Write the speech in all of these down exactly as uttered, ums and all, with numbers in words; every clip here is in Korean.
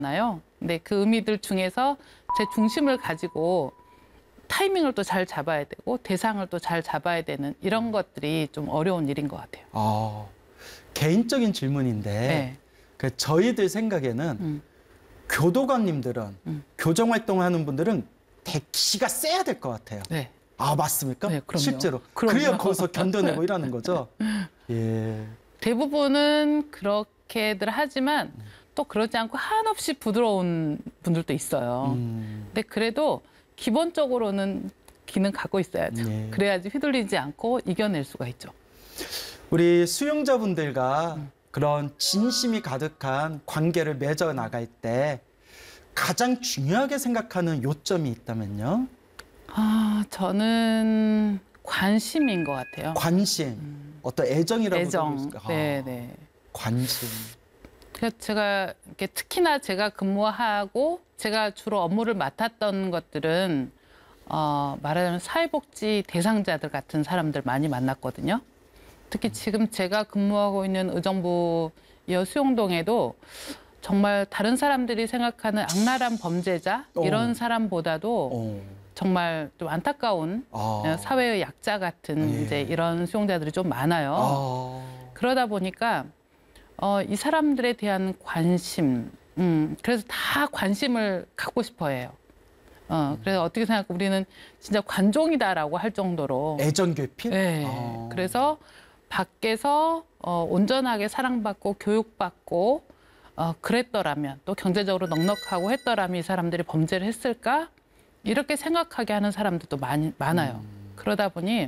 나요. 근데 그 의미들 중에서 제 중심을 가지고 타이밍을 또 잘 잡아야 되고 대상을 또 잘 잡아야 되는 이런 것들이 좀 어려운 일인 것 같아요. 아, 개인적인 질문인데 네. 그 저희들 생각에는 음. 교도관님들은 음. 교정활동하는 분들은 대기가 세야 될 것 같아요. 네. 아, 맞습니까? 네, 그럼요. 실제로. 그럼요. 그래야 거기서 견뎌내고 이러는 거죠. 예. 대부분은 그렇게들 하지만 또 그러지 않고 한없이 부드러운 분들도 있어요. 음. 근데 그래도 기본적으로는 기는 갖고 있어야죠. 네. 그래야지 휘둘리지 않고 이겨낼 수가 있죠. 우리 수용자분들과 음. 그런 진심이 가득한 관계를 맺어 나갈 때 가장 중요하게 생각하는 요점이 있다면요? 아, 저는 관심인 것 같아요. 관심, 어떤 애정이라고 애정. 부를 수 있을까? 네, 네. 관심. 그래서 제가 이렇게 특히나 제가 근무하고 제가 주로 업무를 맡았던 것들은 어, 말하자면 사회복지 대상자들 같은 사람들 많이 만났거든요. 특히 지금 제가 근무하고 있는 의정부 이어 수용동에도 정말 다른 사람들이 생각하는 악랄한 범죄자 이런 오. 사람보다도 어. 정말 좀 안타까운 아. 사회의 약자 같은 예. 이제 이런 수용자들이 좀 많아요. 아. 그러다 보니까 어, 이 사람들에 대한 관심, 음, 그래서 다 관심을 갖고 싶어해요. 어, 그래서 어떻게 생각하고 우리는 진짜 관종이다라고 할 정도로. 애정결핍? 네. 아. 그래서 밖에서 어, 온전하게 사랑받고 교육받고 어, 그랬더라면 또 경제적으로 넉넉하고 했더라면 이 사람들이 범죄를 했을까? 이렇게 생각하게 하는 사람들도 많이, 많아요. 음. 그러다 보니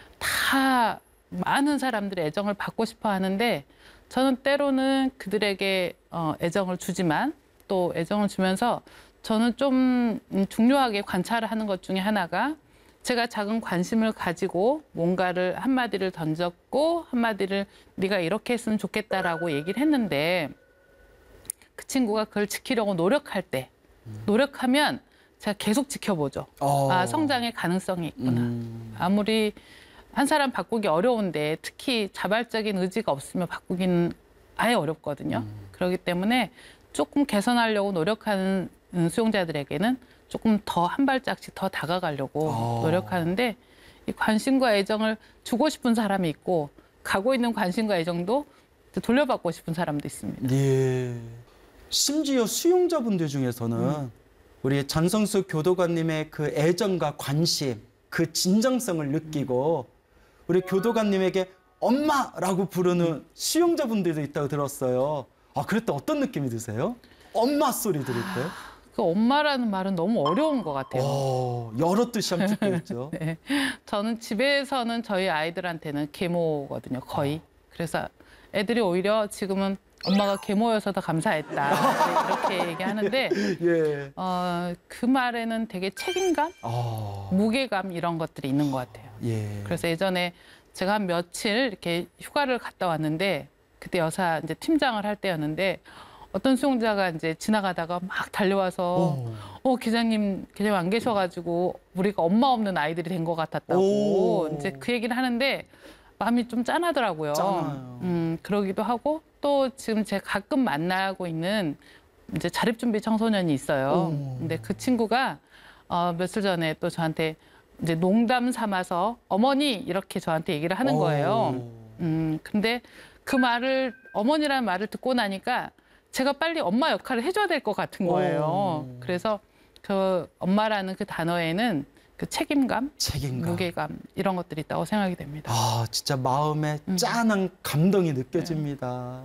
다 많은 사람들이 애정을 받고 싶어 하는데 저는 때로는 그들에게 어, 애정을 주지만 또 애정을 주면서 저는 좀 중요하게 관찰을 하는 것 중에 하나가 제가 작은 관심을 가지고 뭔가를 한마디를 던졌고 한마디를 네가 이렇게 했으면 좋겠다라고 얘기를 했는데 그 친구가 그걸 지키려고 노력할 때 노력하면 제가 계속 지켜보죠. 어. 아, 성장의 가능성이 있구나. 음. 아무리 한 사람 바꾸기 어려운데 특히 자발적인 의지가 없으면 바꾸기는 아예 어렵거든요. 음. 그렇기 때문에 조금 개선하려고 노력하는 수용자들에게는 조금 더 한 발짝씩 더 다가가려고 어. 노력하는데 이 관심과 애정을 주고 싶은 사람이 있고 가고 있는 관심과 애정도 돌려받고 싶은 사람도 있습니다. 예. 심지어 수용자분들 중에서는 음. 우리 장성수 교도관님의 그 애정과 관심, 그 진정성을 느끼고 우리 교도관님에게 엄마라고 부르는 수용자분들도 있다고 들었어요. 아, 그럴 때 어떤 느낌이 드세요? 엄마 소리 들을 때? 그 엄마라는 말은 너무 어려운 것 같아요. 어, 여러 뜻이 함께 있죠. 네. 저는 집에서는 저희 아이들한테는 계모거든요, 거의. 그래서 애들이 오히려 지금은 엄마가 계모여서 더 감사했다 이렇게 얘기하는데 예. 어, 그 말에는 되게 책임감, 아, 무게감 이런 것들이 있는 것 같아요. 예. 그래서 예전에 제가 한 며칠 이렇게 휴가를 갔다 왔는데 그때 여사 이제 팀장을 할 때였는데 어떤 수용자가 이제 지나가다가 막 달려와서 오. 어 기자님 기자님 안 계셔가지고 우리가 엄마 없는 아이들이 된 것 같았다고 오. 이제 그 얘기를 하는데 마음이 좀 짠하더라고요. 짠해요. 음 그러기도 하고 또 지금 제가 가끔 만나고 있는 이제 자립준비 청소년이 있어요. 오. 근데 그 친구가 어, 며칠 전에 또 저한테 이제 농담 삼아서 어머니 이렇게 저한테 얘기를 하는 거예요. 오. 음 근데 그 말을 어머니라는 말을 듣고 나니까 제가 빨리 엄마 역할을 해줘야 될 것 같은 거예요. 오. 그래서 그 엄마라는 그 단어에는 그 책임감, 책임감. 무게감 이런 것들이 있다고 생각이 됩니다. 아, 진짜 마음에 음. 짠한 감동이 느껴집니다.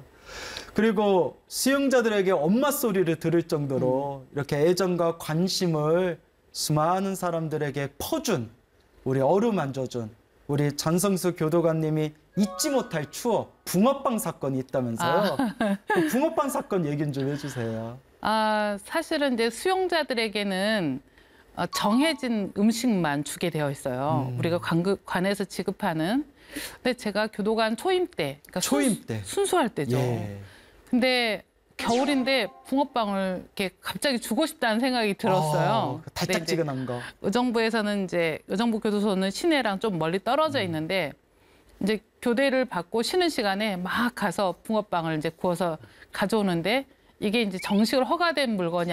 그리고 수용자들에게 엄마 소리를 들을 정도로 이렇게 애정과 관심을 수많은 사람들에게 퍼준, 우리 어루만져준 우리 장성수 교도관님이 잊지 못할 추억, 붕어빵 사건이 있다면서요. 그 붕어빵 사건 얘기는 좀 해주세요. 아, 사실은 이제 수용자들에게는 어, 정해진 음식만 주게 되어 있어요. 음. 우리가 관급, 관에서 지급하는. 근데 제가 교도관 초임 때, 그러니까 초임 순수, 때. 순수할 때죠. 예. 근데 겨울인데 붕어빵을 이렇게 갑자기 주고 싶다는 생각이 들었어요. 아, 달짝지근한 거. 의정부에서는 이제 의정부 교도소는 시내랑 좀 멀리 떨어져 있는데 이제 교대를 받고 쉬는 시간에 막 가서 붕어빵을 이제 구워서 가져오는데 이게 이제 정식으로 허가된 물건이